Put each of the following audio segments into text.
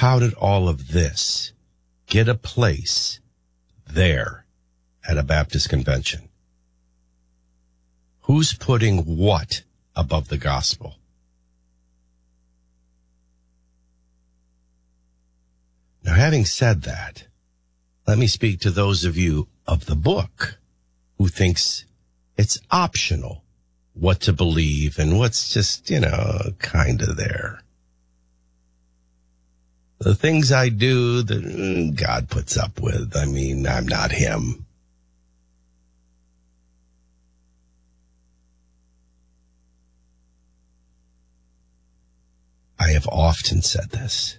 how did all of this get a place there at a Baptist convention? Who's putting what above the gospel? Now, having said that, let me speak to those of you of the book who thinks it's optional what to believe and what's just, kind of there. The things I do that God puts up with, I'm not him. I have often said this.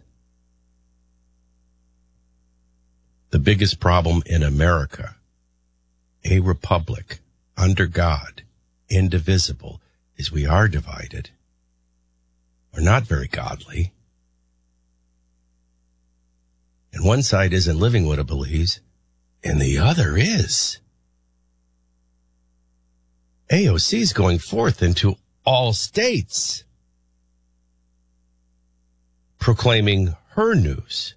The biggest problem in America, a republic under God, indivisible, is we are divided. We're not very godly. And one side isn't living what it believes, and the other is. AOC is going forth into all states, proclaiming her news.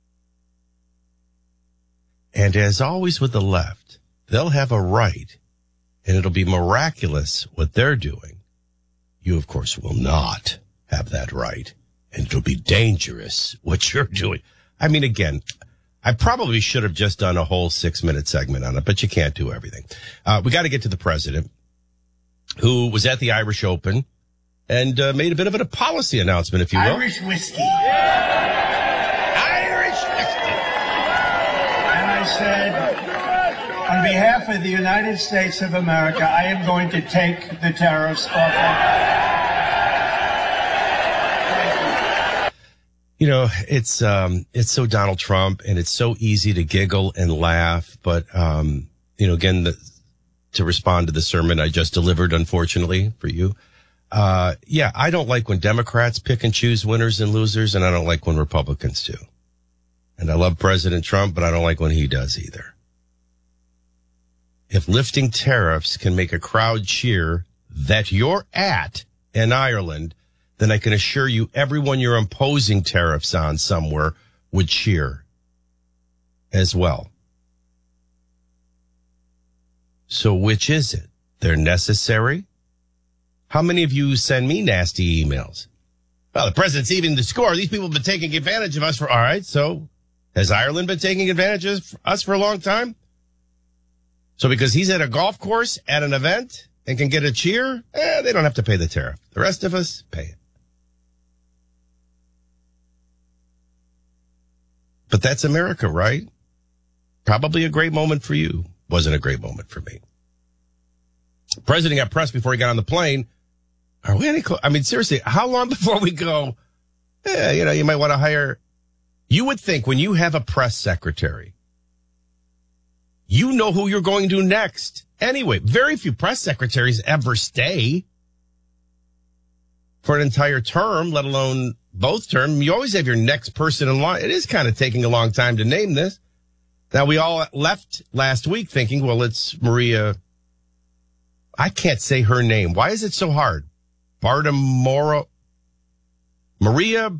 And as always with the left, they'll have a right, and it'll be miraculous what they're doing. You, of course, will not have that right, and it'll be dangerous what you're doing. Again, I probably should have just done a whole 6-minute segment on it, but you can't do everything. We got to get to the president, who was at the Irish Open and made a bit of a policy announcement, if you will. Irish whiskey. Irish whiskey. And I said, on behalf of the United States of America, I am going to take the tariffs off. It's so Donald Trump, and it's so easy to giggle and laugh. But, again, to respond to the sermon I just delivered, unfortunately for you. I don't like when Democrats pick and choose winners and losers, and I don't like when Republicans do. And I love President Trump, but I don't like when he does either. If lifting tariffs can make a crowd cheer that you're at in Ireland, then I can assure you everyone you're imposing tariffs on somewhere would cheer as well. So which is it? They're necessary? How many of you send me nasty emails? Well, the president's even the score. These people have been taking advantage of us all right, so has Ireland been taking advantage of us for a long time? So because he's at a golf course at an event and can get a cheer, they don't have to pay the tariff. The rest of us pay it. But that's America, right? Probably a great moment for you. Wasn't a great moment for me. The president got pressed before he got on the plane. Are we any close? Seriously, how long before we go, you might want to hire. You would think when you have a press secretary, you know who you're going to next. Anyway, very few press secretaries ever stay for an entire term, let alone both terms. You always have your next person in line. It is kind of taking a long time to name this. Now, we all left last week thinking, well, it's Maria. I can't say her name. Why is it so hard? Bartimoro. Maria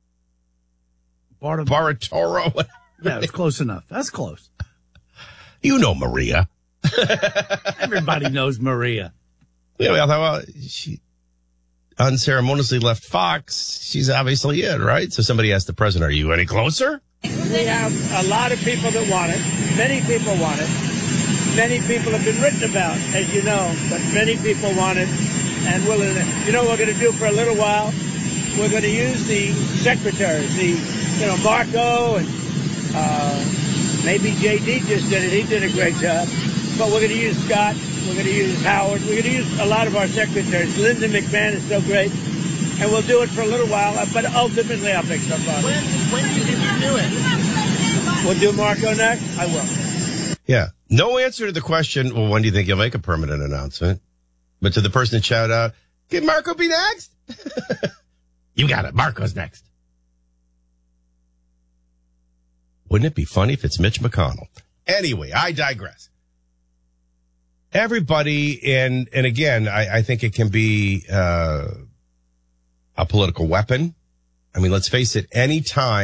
Baratoro. Yeah, it's close enough. That's close. You know Maria. Everybody knows Maria. She unceremoniously left Fox. She's obviously it, right? So somebody asked the president, are you any closer? We have a lot of people that want it. Many people want it. Many people have been written about, as you know, but many people want it. And what we're going to do for a little while? We're going to use the secretaries, Marco and maybe J.D. just did it. He did a great job. But we're going to use Scott. We're going to use Howard. We're going to use a lot of our secretaries. Linda McMahon is so great. And we'll do it for a little while, but ultimately I'll pick somebody. When do you think you do it? We'll do Marco next? I will. Yeah. No answer to the question, well, when do you think you'll make a permanent announcement? But to the person that shouted out, can Marco be next? You got it. Marco's next. Wouldn't it be funny if it's Mitch McConnell? Anyway, I digress. Everybody, and again, I think it can be a political weapon. Let's face it, any time